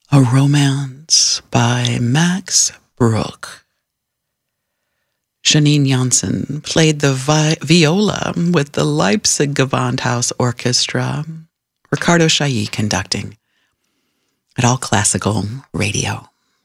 A Romance by Max Bruch. Janine Janssen played the viola with the Leipzig Gewandhaus Orchestra. Ricardo Chailly conducting at All Classical Radio.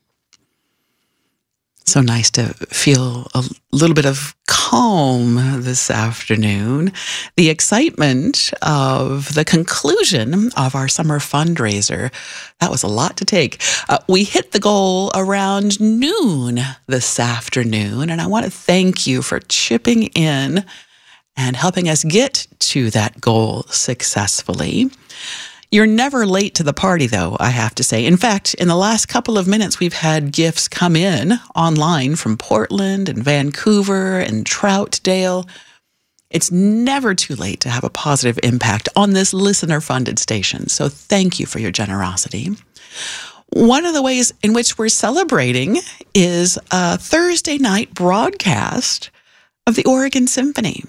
So nice to feel a little bit of calm this afternoon. The excitement of the conclusion of our summer fundraiser, that was a lot to take. We hit the goal around noon this afternoon, and I want to thank you for chipping in and helping us get to that goal successfully. You're never late to the party, though, I have to say. In fact, in the last couple of minutes, we've had gifts come in online from Portland and Vancouver and Troutdale. It's never too late to have a positive impact on this listener-funded station, so thank you for your generosity. One of the ways in which we're celebrating is a Thursday night broadcast of the Oregon Symphony.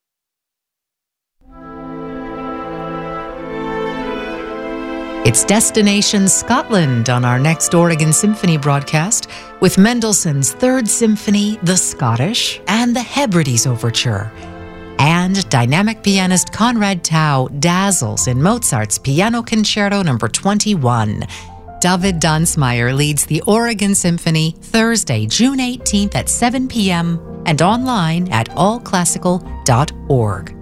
It's Destination Scotland on our next Oregon Symphony broadcast with Mendelssohn's Third Symphony, The Scottish, and the Hebrides Overture. And dynamic pianist Conrad Tao dazzles in Mozart's Piano Concerto No. 21. David Dunsmeyer leads the Oregon Symphony Thursday, June 18th at 7 p.m. and online at allclassical.org.